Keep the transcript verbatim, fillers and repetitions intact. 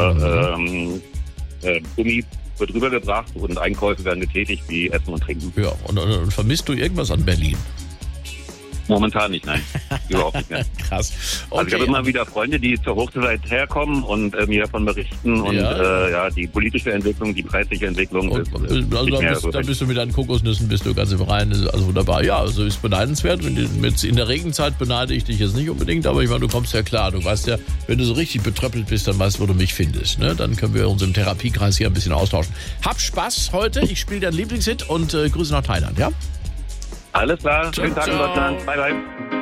Oder ähm, äh, Gummi wird rübergebracht und Einkäufe werden getätigt wie Essen und Trinken. Ja, und, und, und vermisst du irgendwas an Berlin? Momentan nicht, nein. Überhaupt nicht mehr. Krass. Okay. Also ich habe immer wieder Freunde, die zur Hochzeit herkommen und äh, mir davon berichten und Ja. äh, ja, die politische Entwicklung, die preisliche Entwicklung Und, ist, also ist da, nicht mehr bist, so. da bist du mit deinen Kokosnüssen bist du ganz im Reinen. Also wunderbar. Ja, also ist beneidenswert. Und mit, in der Regenzeit beneide ich dich jetzt nicht unbedingt, aber ich meine, du kommst ja klar. Du weißt ja, wenn du so richtig betröppelt bist, dann weißt du, wo du mich findest. Ne? Dann können wir uns im Therapiekreis hier ein bisschen austauschen. Hab Spaß heute. Ich spiele deinen Lieblingshit und äh, Grüße nach Thailand, ja? Alles klar, Ciao, schönen Tag in ciao. Deutschland. Bye, bye.